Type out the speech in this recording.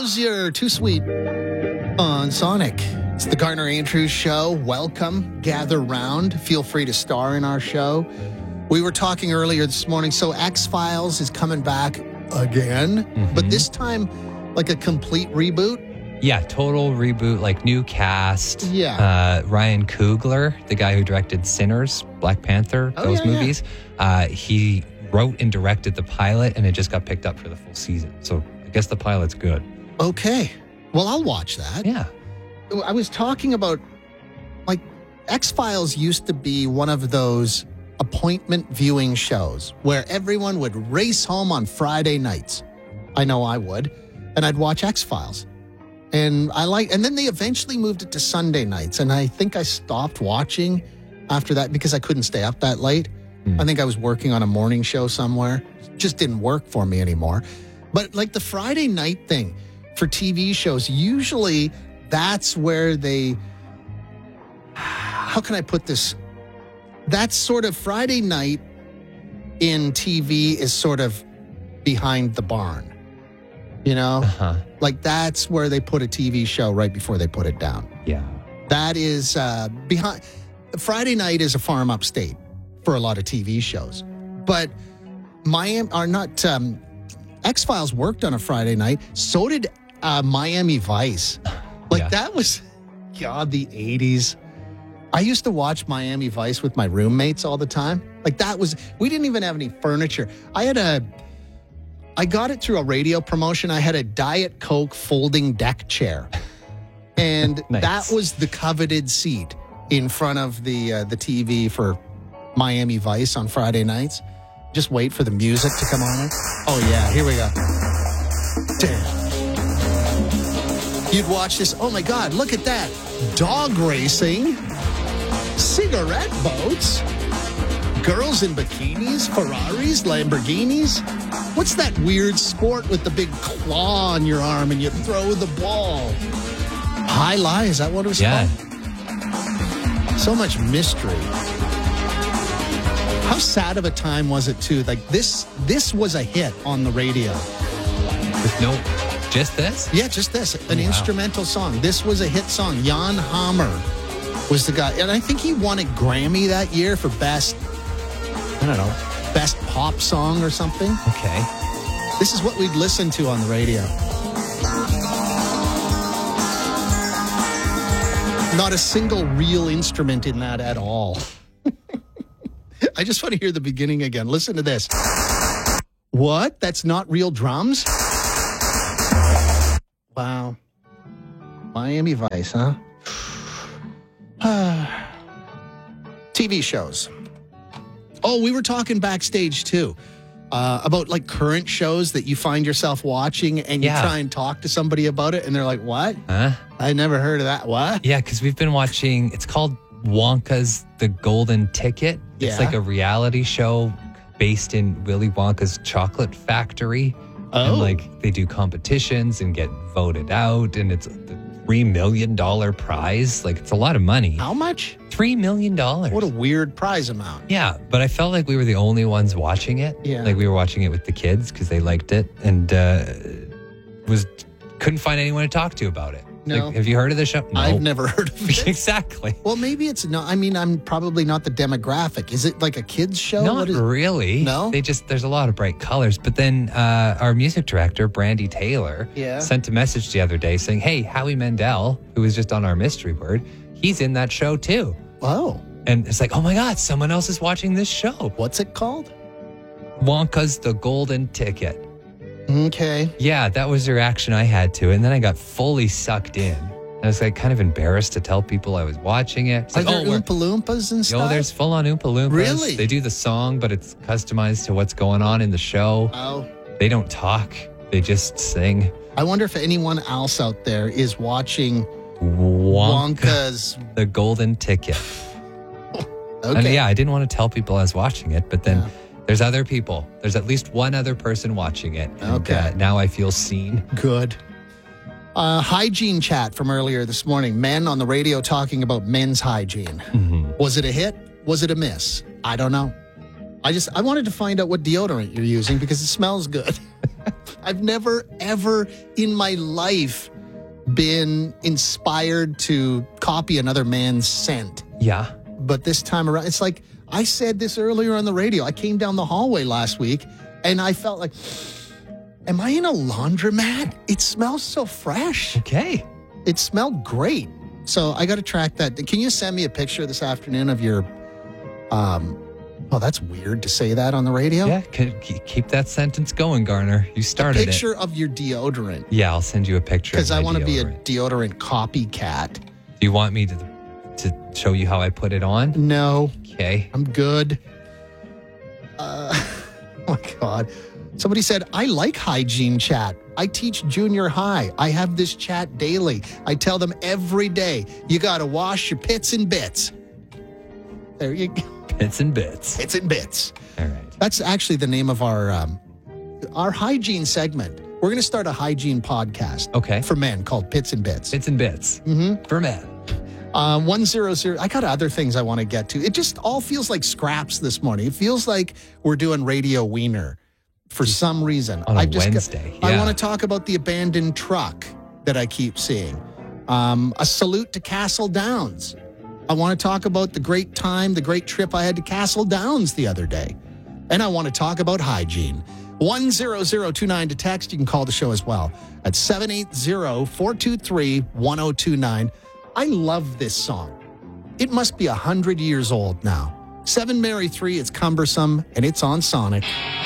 Yours, you're too sweet on Sonic. It's the Garner Andrews Show. Welcome. Gather round. Feel free to star in our show. We were talking earlier this morning, so X-Files is coming back again, but this time like a complete reboot. Yeah, total reboot, like new cast. Yeah. Ryan Coogler, the guy who directed Sinners, Black Panther, those movies, he wrote and directed the pilot, and it just got picked up for the full season. So I guess the pilot's good. Okay. Well, I'll watch that. Yeah. I was talking about, like, X-Files used to be one of those appointment viewing shows where everyone would race home on Friday nights. I know I would. And I'd watch X-Files. And then they eventually moved it to Sunday nights. And I think I stopped watching after that because I couldn't stay up that late. I think I was working on a morning show somewhere. It just didn't work for me anymore. But like the Friday night thing for TV shows, usually that's where how can I put this? That's sort of Friday night in TV is sort of behind the barn. You know? Like that's where they put a TV show right before they put it down. Yeah. That is behind. Friday night is a farm upstate for a lot of TV shows. But X-Files worked on a Friday night. So did Miami Vice. Like that was, God, the 80s. I used to watch Miami Vice with my roommates all the time. Like we didn't even have any furniture. I got it through a radio promotion. I had a Diet Coke folding deck chair. And that was the coveted seat in front of the TV for Miami Vice on Friday nights. Just wait for the music to come on. Oh, yeah, here we go. Damn. You'd watch this. Oh, my God, look at that. Dog racing. Cigarette boats. Girls in bikinis. Ferraris. Lamborghinis. What's that weird sport with the big claw on your arm and you throw the ball? High lie, is that what it was called? So much mystery. How sad of a time was it, too? Like, this was a hit on the radio. Just this? Yeah, just this. An instrumental song. This was a hit song. Jan Hammer was the guy. And I think he won a Grammy that year for best pop song or something. Okay. This is what we'd listen to on the radio. Not a single real instrument in that at all. I just want to hear the beginning again. Listen to this. What? That's not real drums? Wow. Miami Vice, huh? TV shows. Oh, we were talking backstage, too, about, like, current shows that you find yourself watching and you try and talk to somebody about it, and they're like, what? Huh? I never heard of that. What? Yeah, because we've been watching, it's called Wonka's The Golden Ticket. It's like a reality show based in Willy Wonka's chocolate factory. Oh. And, like, they do competitions and get voted out, and it's the $3 million prize. Like, it's a lot of money. How much? $3 million. What a weird prize amount. Yeah, but I felt like we were the only ones watching it. Yeah. Like we were watching it with the kids because they liked it, and couldn't find anyone to talk to about it. No. Like, have you heard of the show? No. I've never heard of it. Exactly. Well, maybe it's not. I mean, I'm probably not the demographic. Is it like a kid's show? Not really. No? There's a lot of bright colors. But then our music director, Brandy Taylor, sent a message the other day saying, hey, Howie Mandel, who was just on our Mystery Word, he's in that show too. Oh. And it's like, oh my God, someone else is watching this show. What's it called? Wonka's The Golden Ticket. Okay. Yeah, that was the reaction I had to it. And then I got fully sucked in. I was like kind of embarrassed to tell people I was watching it. It's Are like, there Oompa Loompas and stuff? Oh, there's full on Oompa Loompas. Really? They do the song, but it's customized to what's going on in the show. Oh. They don't talk. They just sing. I wonder if anyone else out there is watching Wonka's The Golden Ticket. Okay. And yeah, I didn't want to tell people I was watching it, but then there's other people. There's at least one other person watching it. And, now I feel seen. Good. Hygiene chat from earlier this morning. Men on the radio talking about men's hygiene. Mm-hmm. Was it a hit? Was it a miss? I don't know. I wanted to find out what deodorant you're using because it smells good. I've never, ever in my life been inspired to copy another man's scent. Yeah. But this time around, it's like I said this earlier on the radio. I came down the hallway last week and I felt like, am I in a laundromat? It smells so fresh. Okay. It smelled great. So I got to track that. Can you send me a picture this afternoon of your, oh, that's weird to say that on the radio. Yeah, keep that sentence going, Garner. You started it. A picture of your deodorant. Yeah, I'll send you a picture. Because I want to be a deodorant copycat. Do you want me to show you how I put it on? No. Okay. I'm good. Oh my God. Somebody said, I like hygiene chat. I teach junior high. I have this chat daily. I tell them every day, you got to wash your pits and bits. There you go. Pits and bits. Pits and bits. All right. That's actually the name of our hygiene segment. We're going to start a hygiene podcast. Okay. For men called Pits and Bits. Pits and bits. Mm-hmm. For men. 100. I got other things I want to get to. It just all feels like scraps this morning. It feels like we're doing Radio Wiener for some reason. On a Wednesday. I want to talk about the abandoned truck that I keep seeing. A salute to Castle Downs. I want to talk about the great trip I had to Castle Downs the other day. And I want to talk about hygiene. 10029 to text. You can call the show as well at 780-423-1029. I love this song. It must be 100 years old now. 7 Mary 3, it's cumbersome, and it's on Sonic.